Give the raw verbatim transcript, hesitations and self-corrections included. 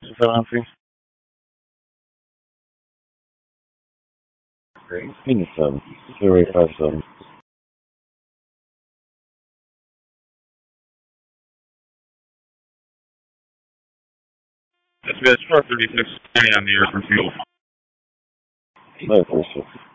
Valency. Great. Phoenix seven. zero eight five seven. That's good. Star thirty-six on the air for fuel. Letter thirty-six.